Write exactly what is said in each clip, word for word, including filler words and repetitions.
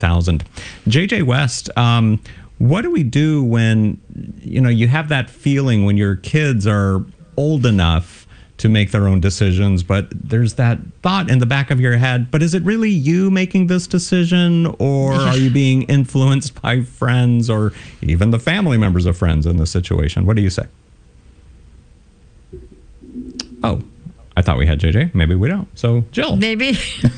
thousand. J J West, um, what do we do when, you know, you have that feeling when your kids are old enough to make their own decisions, but there's that thought in the back of your head, but is it really you making this decision, or are you being influenced by friends or even the family members of friends in this situation? What do you say? Oh, I thought we had J J. Maybe we don't. So, Jill. Maybe.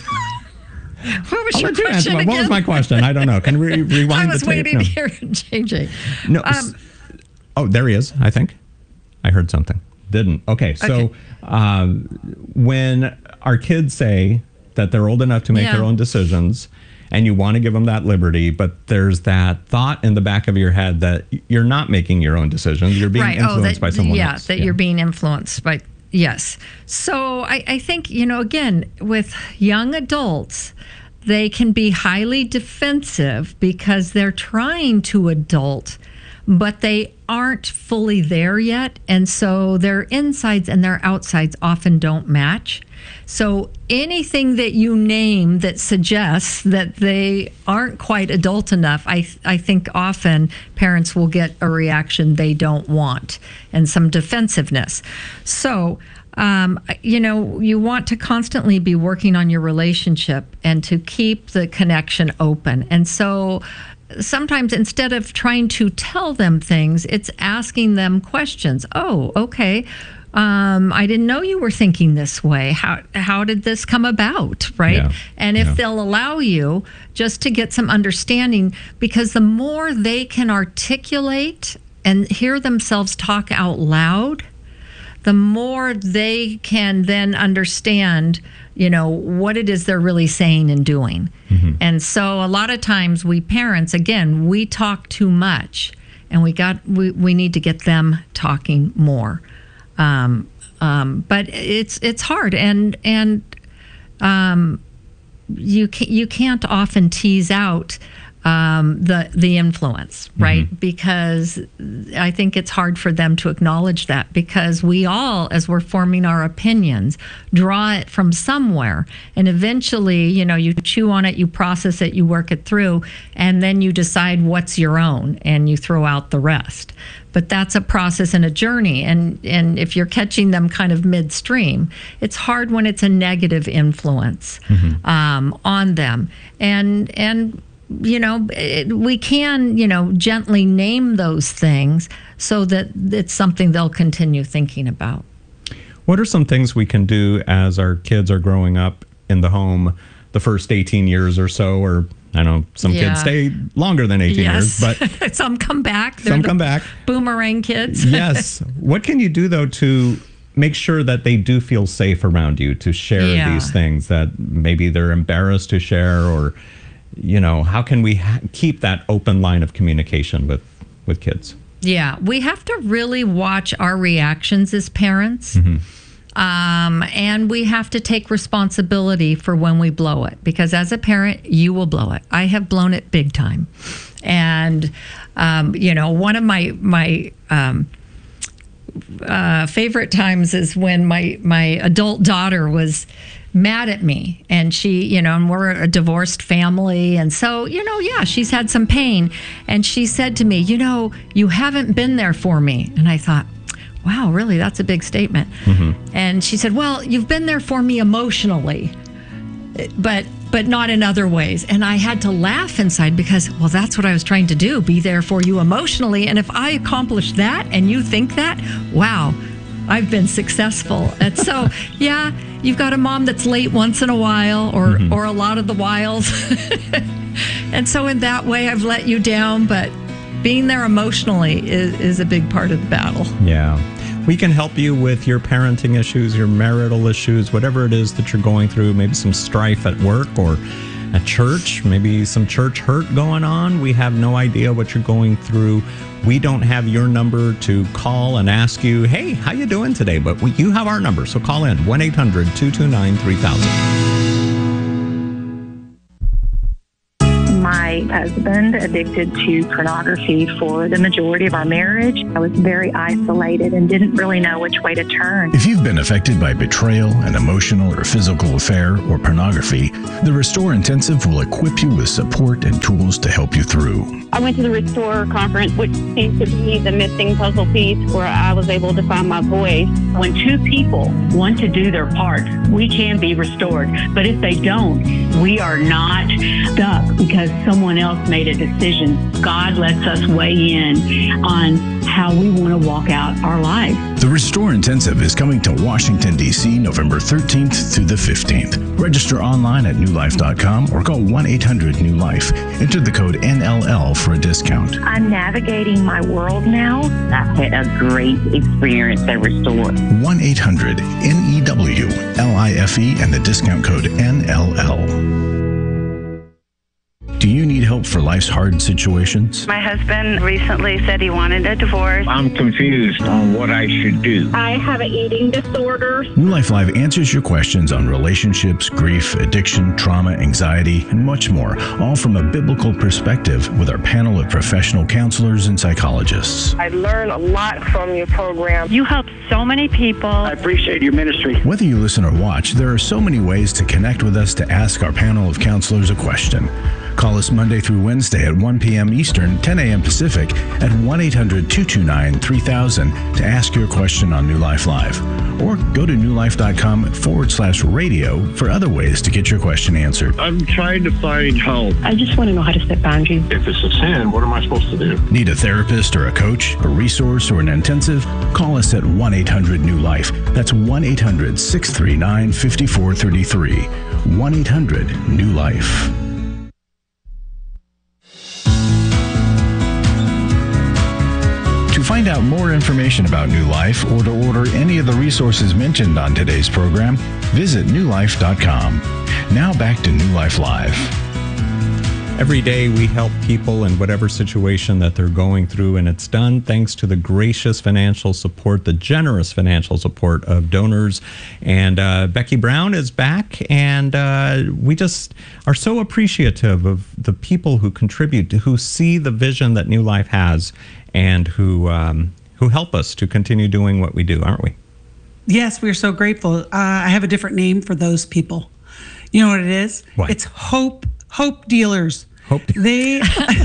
What was I'll your let you question answer. again? What was my question? I don't know. Can we rewind I was the tape? waiting No. to hear J J. No. Um, oh, there he is, I think. I heard something. Didn't. Okay, so Okay. Um, when our kids say that they're old enough to make Yeah. their own decisions and you want to give them that liberty, but there's that thought in the back of your head that you're not making your own decisions. You're being right. influenced oh, that, by someone yeah, else. that you're being influenced by. Yes. So I, I think, you know, again, with young adults, they can be highly defensive because they're trying to adult, but they aren't fully there yet. And so their insides and their outsides often don't match. So anything that you name that suggests that they aren't quite adult enough, I I think often parents will get a reaction they don't want and some defensiveness. So, um, you know, you want to constantly be working on your relationship and to keep the connection open. And so sometimes instead of trying to tell them things, it's asking them questions. Oh, okay. Um, I didn't know you were thinking this way. How how did this come about, right? Yeah. And if Yeah. they'll allow you just to get some understanding, because the more they can articulate and hear themselves talk out loud, the more they can then understand, you know, what it is they're really saying and doing. Mm-hmm. And so a lot of times we parents, again, we talk too much, and we got we, we need to get them talking more. Um, um, but it's it's hard, and and um, you can, you can't often tease out um, the the influence, right? Mm-hmm. Because I think it's hard for them to acknowledge that, because we all, as we're forming our opinions, draw it from somewhere, and eventually, you know, you chew on it, you process it, you work it through, and then you decide what's your own, and you throw out the rest. But that's a process and a journey, and and if you're catching them kind of midstream, it's hard when it's a negative influence mm-hmm. um, on them, and and. You know, it, we can, you know, gently name those things so that it's something they'll continue thinking about. What are some things we can do as our kids are growing up in the home the first eighteen years or so? Or I know some yeah. kids stay longer than eighteen yes. years, but some come back. They're some the come back. Boomerang kids. Yes. What can you do, though, to make sure that they do feel safe around you to share yeah. these things that maybe they're embarrassed to share? Or, you know, how can we ha- keep that open line of communication with, with kids? Yeah, we have to really watch our reactions as parents. Mm-hmm. Um, and we have to take responsibility for when we blow it, because as a parent, you will blow it. I have blown it big time. And, um, you know, one of my, my, um, uh, favorite times is when my, my adult daughter was mad at me, and she, you know, and we're a divorced family, and so, you know, yeah, she's had some pain, and she said to me, you know, you haven't been there for me. And I thought, wow, really, that's a big statement. Mm-hmm. And she said, well, you've been there for me emotionally, but but not in other ways. And I had to laugh inside, because, well, that's what I was trying to do, be there for you emotionally. And if I accomplish that and you think that, wow, I've been successful. And so, yeah, you've got a mom that's late once in a while, or, mm-hmm. or a lot of the whiles. And so in that way, I've let you down. But being there emotionally is, is a big part of the battle. Yeah. We can help you with your parenting issues, your marital issues, whatever it is that you're going through, maybe some strife at work or at church, maybe some church hurt going on. We have no idea what you're going through. We don't have your number to call and ask you, hey, how you doing today? But we, you have our number, so call in, one eight hundred two two nine three thousand. My my husband addicted to pornography for the majority of our marriage. I was very isolated and didn't really know which way to turn. If you've been affected by betrayal, an emotional or physical affair, or pornography, the Restore Intensive will equip you with support and tools to help you through. I went to the Restore conference, which seems to be the missing puzzle piece where I was able to find my voice. When two people want to do their part, we can be restored. But if they don't, we are not stuck because someone else made a decision. God lets us weigh in on how we want to walk out our life. The Restore Intensive is coming to Washington, D C November thirteenth through the fifteenth. Register online at new life dot com or call one eight hundred new life. Enter the code N L L for a discount. I'm navigating my world now. I've had a great experience at Restore. one eight hundred N E W L I F E and the discount code N L L. Do you need help for life's hard situations? My husband recently said he wanted a divorce. I'm confused on what I should do. I have an eating disorder. New Life Live answers your questions on relationships, grief, addiction, trauma, anxiety, and much more, all from a biblical perspective with our panel of professional counselors and psychologists. I learned a lot from your program. You help so many people. I appreciate your ministry. Whether you listen or watch, there are so many ways to connect with us to ask our panel of counselors a question. Call us Monday through Wednesday at one p.m. Eastern, ten a.m. Pacific at one eight hundred two two nine three thousand to ask your question on New Life Live. Or go to new life dot com forward slash radio for other ways to get your question answered. I'm trying to find help. I just want to know how to set boundaries. If it's a sin, what am I supposed to do? Need a therapist or a coach, a resource, or an intensive? Call us at one eight hundred new life. That's one eight hundred six three nine five four three three. one eight hundred new life. To find out more information about New Life or to order any of the resources mentioned on today's program, visit new life dot com. Now back to New Life Live. Every day we help people in whatever situation that they're going through, and it's done thanks to the gracious financial support, the generous financial support of donors. And uh, Becky Brown is back, and uh, we just are so appreciative of the people who contribute, who see the vision that New Life has, and who um, who help us to continue doing what we do, aren't we? Yes, we're so grateful. Uh, I have a different name for those people. You know what it is? What? It's hope hope dealers. Hope. They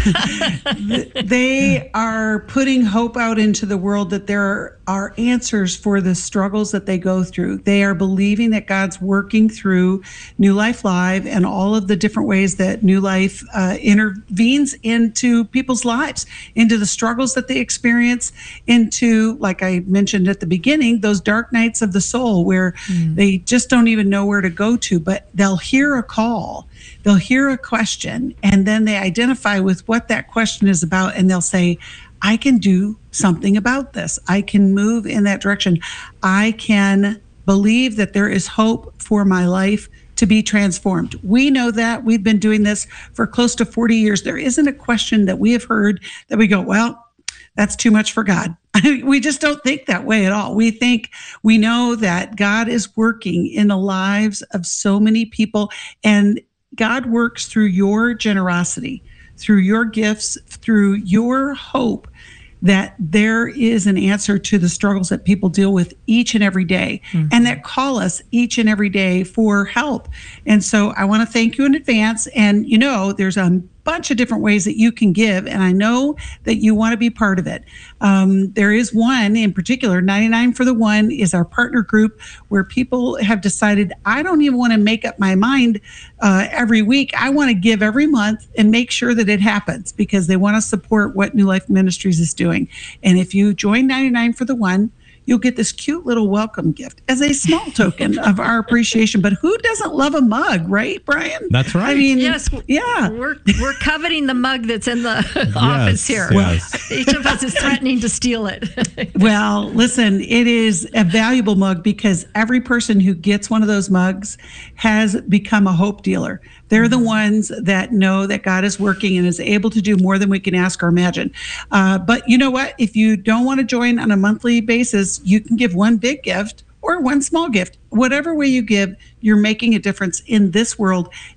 they are putting hope out into the world that there are answers for the struggles that they go through. They are believing that God's working through New Life Live and all of the different ways that New Life uh, intervenes into people's lives, into the struggles that they experience, into, like I mentioned at the beginning, those dark nights of the soul where mm. they just don't even know where to go to, but they'll hear a call. They'll hear a question, and then they identify with what that question is about, and they'll say, I can do something about this. I can move in that direction. I can believe that there is hope for my life to be transformed. We know that. We've been doing this for close to forty years. There isn't a question that we have heard that we go, well, that's too much for God. We just don't think that way at all. We think, we know that God is working in the lives of so many people, and God works through your generosity, through your gifts, through your hope, that there is an answer to the struggles that people deal with each and every day, mm-hmm. and that call us each and every day for help. And so I want to thank you in advance. And, you know, there's a bunch of different ways that you can give, and I know that you want to be part of it. Um, there is one in particular, ninety-nine for the One is our partner group where people have decided, I don't even want to make up my mind uh, every week. I want to give every month and make sure that it happens because they want to support what New Life Ministries is doing. And if you join ninety-nine for the One, you'll get this cute little welcome gift as a small token of our appreciation. But who doesn't love a mug, right, Brian? That's right. I mean, yes, yeah. We're we're coveting the mug that's in the office here. Yes. Each of us is threatening to steal it. Well, listen, it is a valuable mug because every person who gets one of those mugs has become a hope dealer. They're the ones that know that God is working and is able to do more than we can ask or imagine. Uh, but you know what? If you don't want to join on a monthly basis, you can give one big gift or one small gift. Whatever way you give, you're making a difference in this world. And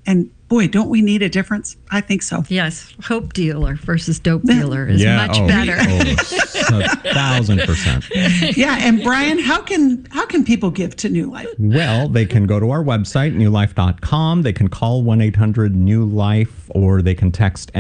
boy, don't we need a difference? I think so. Yes. Hope dealer versus dope dealer is Yeah, much oh, better. Oh, a thousand percent. Yeah. And Brian, how can how can people give to New Life? Well, they can go to our website, new life dot com. They can call one eight hundred new life, or they can text